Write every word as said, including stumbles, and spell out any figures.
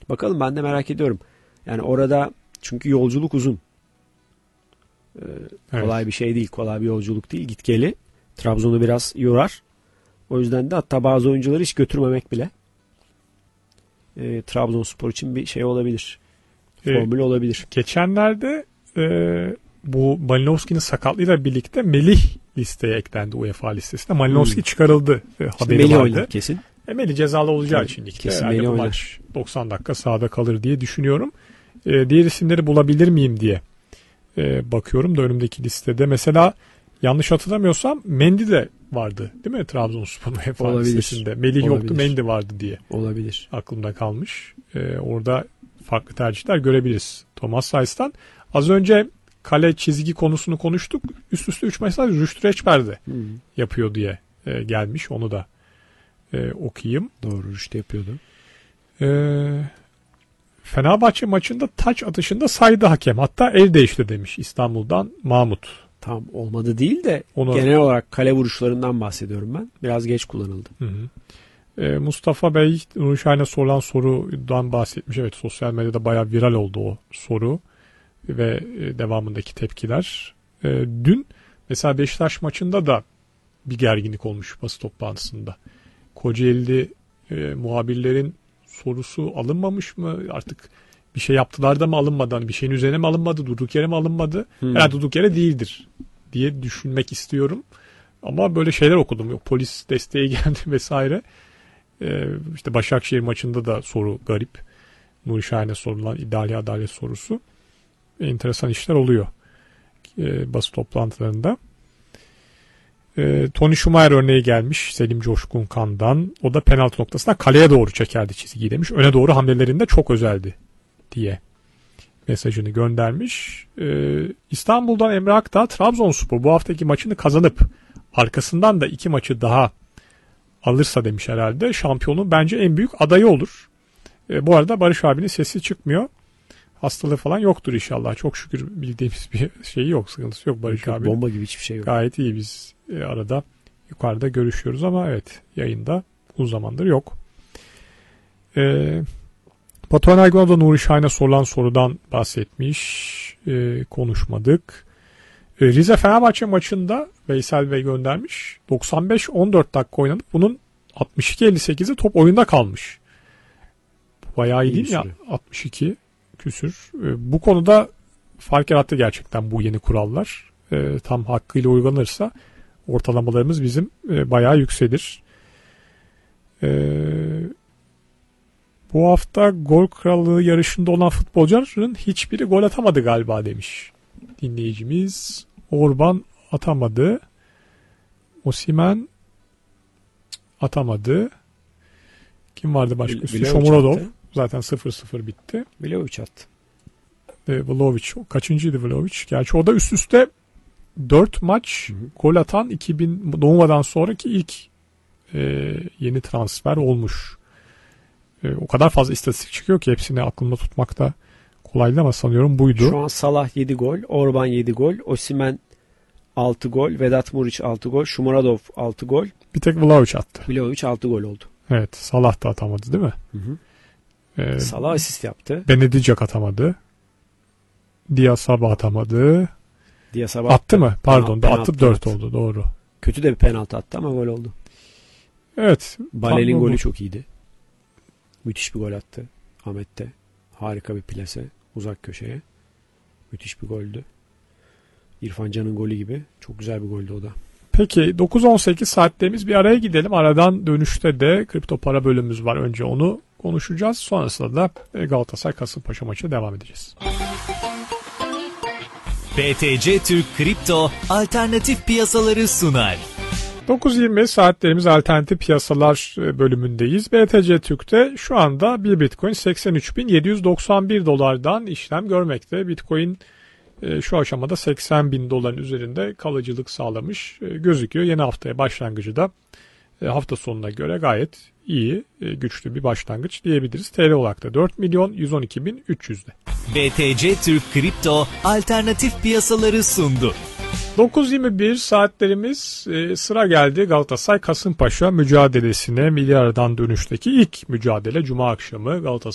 Bakalım, ben de merak ediyorum. Yani orada çünkü yolculuk uzun. Ee, kolay evet. bir şey değil. Kolay bir yolculuk değil. Git geli. Trabzon'u biraz yorar. O yüzden de hatta bazı oyuncuları hiç götürmemek bile e, Trabzonspor için bir şey olabilir. Formül ee, olabilir. Geçenlerde e, bu Malinowski'nin sakatlığıyla birlikte Melih listeye eklendi, UEFA listesine. Malinowski hmm. çıkarıldı. E, haberi Melih vardı. oynar kesin. E, Melih cezalı olacağı Tabii, için ligde. Kesin yani Melih bu oynar. Maç doksan dakika sahada kalır diye düşünüyorum. E, diğer isimleri bulabilir miyim diye e, bakıyorum da önümdeki listede. Mesela yanlış hatırlamıyorsam Mendy de vardı değil mi Trabzonspor'un UEFA listesinde? Melih Olabilir. yoktu, Mendy vardı diye. Olabilir. Aklımda kalmış. E, orada farklı tercihler görebiliriz Thomas Saiz'ten. Az önce kale çizgi konusunu konuştuk. Üst üste üç maçlar Rüştü Reçber'de hmm. yapıyor diye e, gelmiş. Onu da e, okuyayım. Doğru, Rüştü yapıyordu. E, Fenerbahçe maçında taç atışında saydı hakem. Hatta el değişti demiş İstanbul'dan Mahmut. Tam olmadı değil de Onu... genel olarak kale vuruşlarından bahsediyorum ben. Biraz geç kullanıldı. Hı hı. E, Mustafa Bey Nuri Şahin'e sorulan sorudan bahsetmiş. Evet, sosyal medyada bayağı viral oldu o soru ve e, devamındaki tepkiler. E, dün mesela Beşiktaş maçında da bir gerginlik olmuş basın toplantısında. Kocaeli e, muhabirlerin sorusu alınmamış mı? Artık bir şey yaptılar da mı alınmadan, bir şeyin üzerine mi alınmadı, durduk yere mi alınmadı? Hmm. Herhalde durduk yere değildir diye düşünmek istiyorum. Ama böyle şeyler okudum. Yok, polis desteği geldi vesaire. Ee, işte Başakşehir maçında da soru garip. Nuri Şahin'e sorulan iddialı adalet sorusu. Enteresan işler oluyor ee, basın toplantılarında. Ee, Tony Schumacher örneği gelmiş Selim Coşkun Kan'dan. O da penaltı noktasına kaleye doğru çekerdi çizgiyi demiş. Öne doğru hamlelerinde çok özeldi diye mesajını göndermiş. Ee, İstanbul'dan Emre Akdağ, Trabzonspor bu haftaki maçını kazanıp arkasından da iki maçı daha alırsa demiş herhalde, şampiyonun bence en büyük adayı olur. E, bu arada Barış abinin sesi çıkmıyor. Hastalığı falan yoktur inşallah. Çok şükür bildiğimiz bir şeyi yok. Sıkıntısı yok Barış abi. Bomba gibi hiçbir şey yok. Gayet iyi, biz e, arada yukarıda görüşüyoruz ama evet, yayında uzun zamandır yok. E, Batuhan Aygun'a da Nuri Şahin'e sorulan sorudan bahsetmiş. E, konuşmadık. E, Rize Fenerbahçe maçında Veysel Bey göndermiş. doksan beş on dört dakika oynanıp bunun altmış iki elli sekizi top oyunda kalmış. Bayağı iyi, iyi değil mi ya? altmış iki küsür. E, bu konuda fark yarattı gerçekten bu yeni kurallar. E, tam hakkıyla uygulanırsa ortalamalarımız bizim e, bayağı yükselir. E, bu hafta gol krallığı yarışında olan futbolcuların hiçbiri gol atamadı galiba demiş dinleyicimiz. Orban atamadı. Osimhen atamadı. Kim vardı başka? Shomurodov. Zaten sıfır sıfır bitti. Vlahovic attı. E, Vlahovic. Kaçıncıydı Vlahovic? Gerçi o da üst üste dört maç hı hı. gol atan iki bin doğmadan sonraki ilk e, yeni transfer olmuş. E, o kadar fazla istatistik çıkıyor ki hepsini aklımda tutmakta kolaydı ama sanıyorum buydu. Şu an Salah yedi gol, Orban yedi gol, Osimhen altı gol, Vedat Muriç altı gol, Shomurodov altı gol. Bir tek Vlahovic attı. Vlahovic altı gol oldu. Evet, Salah da atamadı değil mi? Hı hı. Ee, Salah asist yaptı. Benedicak atamadı. Diasaba atamadı. Diasaba attı, attı mı? Pardon, penaltı, attı dört oldu, doğru. Kötü de bir penaltı attı ama gol oldu. Evet. Balel'in golü bu. Çok iyiydi. Müthiş bir gol attı Ahmet'te. Harika bir plase. Uzak köşeye. Müthiş bir goldü. İrfan Can'ın golü gibi. Çok güzel bir goldü o da. Peki dokuz on sekiz saatlerimiz, bir araya gidelim. Aradan dönüşte de kripto para bölümümüz var. Önce onu konuşacağız. Sonrasında da Galatasaray Kasımpaşa maçı devam edeceğiz. B T C Türk Kripto alternatif piyasaları sunar. dokuz yirmi saatlerimiz alternatif piyasalar bölümündeyiz. B T C Türk'te şu anda bir Bitcoin seksen üç bin yedi yüz doksan bir dolardan işlem görmekte. Bitcoin şu aşamada seksen bin doların üzerinde kalıcılık sağlamış gözüküyor. Yeni haftaya başlangıcı da hafta sonuna göre gayet iyi, güçlü bir başlangıç diyebiliriz. T L olarak da dört milyon yüz on iki bin üç yüzde. B T C Türk Kripto alternatif piyasaları sundu. dokuz yirmi bir saatlerimiz, e, sıra geldi Galatasaray Kasımpaşa mücadelesine. Milli aradan dönüşteki ilk mücadele Cuma akşamı Galatasaray